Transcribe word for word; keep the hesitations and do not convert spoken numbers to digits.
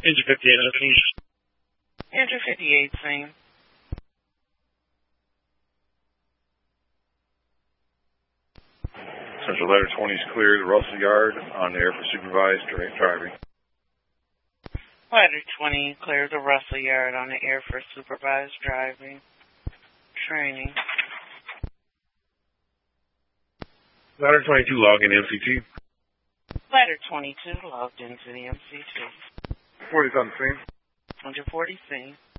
Engine fifty-eight, nothing. Engine fifty-eight, same. Central Ladder twenty is clear to Russell Yard on the air for supervised driving. Ladder twenty, clear to Russell Yard on the air for supervised driving. Training. Ladder twenty-two, log in M C T. Ladder twenty-two, logged into the M C T. forty's on the scene. one forty scene.